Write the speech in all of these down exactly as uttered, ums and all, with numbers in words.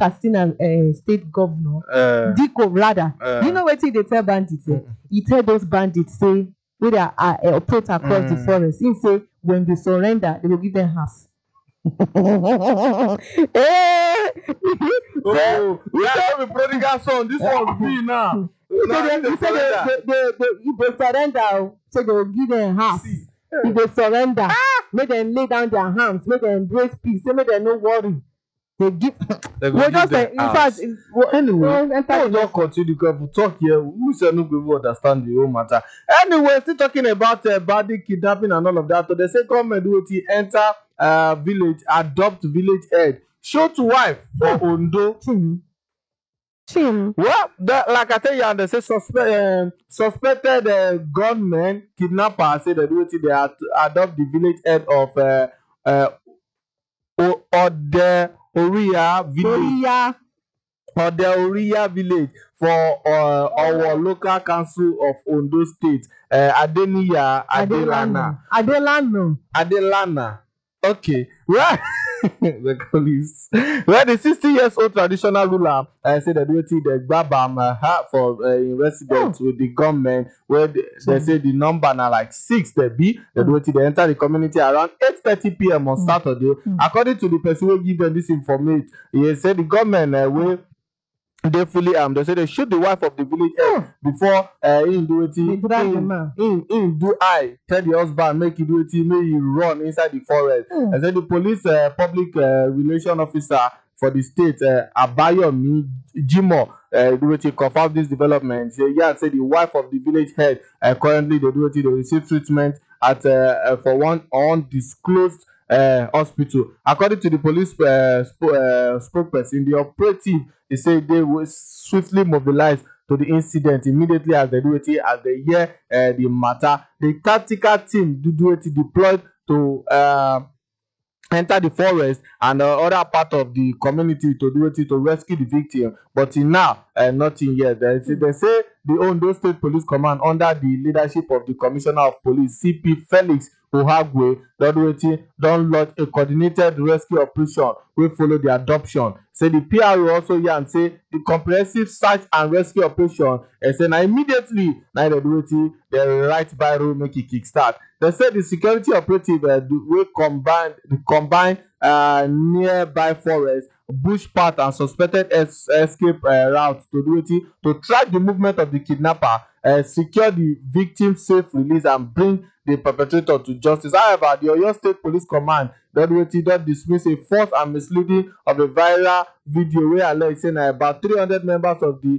Katsina uh, state governor, Uh, Diko rather. uh, You know wetin he dey tell bandits? Eh? He tell those bandits say wey dey uh, uh, operate across mm. the forest. He say when they surrender, they will give them half. Hey! Oh, we are not prodigal son. This one be now. He say they, say they, they, they, they, if they surrender, so they will give them half. See. If they surrender, ah! Make them lay down their hands, make them embrace peace, say make them no worry. They give. They go give them in fact, well, anyway, let's not continue to talk here. We say no go understand the whole matter. Anyway, still talking about uh, body kidnapping and all of that. So they say government will enter uh, village, adopt village head, show to wife for Ondo. Hmm. Hmm. Well, that, like I tell you, they say suspect, uh, suspected uh, gunmen, kidnappers, say that they ad adopt the village head of uh, uh, Ode Oria village. Ode Oria village for uh, our local council of Ondo State. Uh, Adeniya Adelana. Adelana. Adelana. Okay. Well, the police. Well, the sixty years old traditional ruler uh, said that waiting the Babam uh, for uh, residents oh. with the government where they, they say the number now like six they be that waiting they enter the community around eight thirty p m on Saturday. Mm. According to the person who give them this information, he said the government uh, will they fully armed. They say they shoot the wife of the village head before uh, in do it. In, in, in do I tell the husband make you do it, make you run inside the forest. Mm. I said the police uh, public uh, relation officer for the state, uh, Abayomi Jimo, uh, do it confirm this development. Say yeah, say the wife of the village head uh, currently they do it, they receive treatment at uh, uh, for one undisclosed uh, hospital. According to the police uh, sp uh, spokesperson, the operative they say they will swiftly mobilize to the incident immediately as they do it as they hear uh, the matter. The tactical team do, do it deployed to uh, enter the forest and uh, other part of the community to do it to rescue the victim. But in now, uh, nothing yet. They, mm. they say the Ondo State Police Command under the leadership of the Commissioner of Police, C P Felix Ohagwe, don launch a coordinated rescue operation wey follow the adoption. Say the P R O also yarn say the comprehensive search and rescue operation and say na immediately na dey do wetin dey right biro make e kickstart. They say the security operative uh, wey combine the combine uh, nearby forest, bush path and suspected es escape uh, route to do wetin to track the movement of the kidnapper, uh, secure the victim safe release and bring the perpetrator to justice. However, the Oyo State Police Command don wetin don dismiss a false and misleading of a viral video wey allege say na about three hundred members of the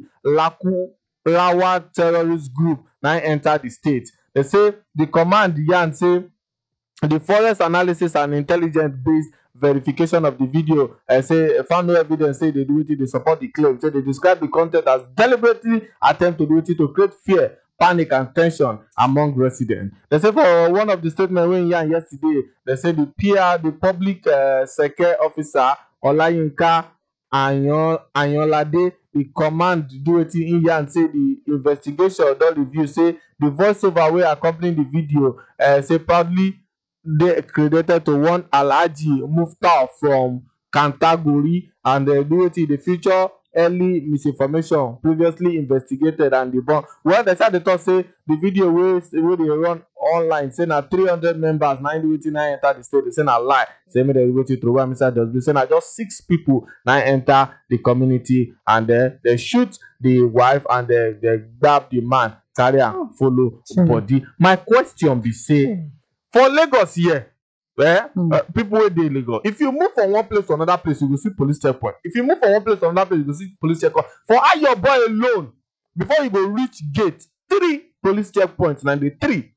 Lakurawa terrorist group na enter the state. They say the command yarn say the forest analysis and intelligence-based verification of the video uh, say found no evidence say they do it they support the claim. So they describe the content as deliberately attempt to do it to create fear, panic and tension among residents. They say for one of the statements wey yarn yesterday, they say the P R, the public uh, security officer Olayinka Ayon Ayonlade, the command do it in yarn say the investigation don review say the voiceover wey accompany the video uh, say proudly they credited to one Alhaji Muftar from Kantaguri and uh, do it in the future early misinformation previously investigated and debunked. Well, they said they thought say the video wey wey they run online say na three hundred members na do wetin na enter the state. They say na lie. Say me they wait to throw am inside dustbin. Say na just six people na enter the community and uh, they shoot the wife and they they grab the man, carry am follow body. My question be say for Lagos here, eh, mm. uh, people wey dey Lagos, if you move from one place to another place, you go see police checkpoint. If you move from one place to another place, you go see police checkpoint. For Ayo boy alone, before you go reach gate, three police checkpoints, na the three.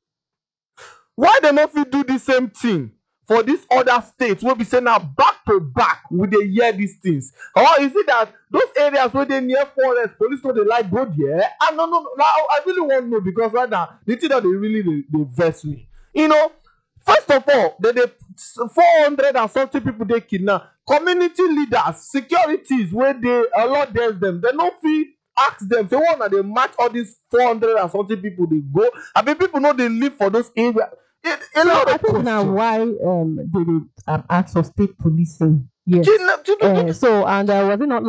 Why they no fit do the same thing for these other states wey be say na back to back we dey hear these things? Or is it that those areas wey dey near forest, police no dey like go there? I no no, no I really wan know because right now the thing that dey really dey, dey vex me. You know, first of all, they dey four hundred and something people dey kidnap. Community leaders, securities wey dey a lot of them, they no fit ask them say why na dey match all these four hundred and something people dey go. I mean, people no dey live for those areas. It, a lot so of I think now why um they dey um, ask for state policing. Yes. Uh, so and uh, was it not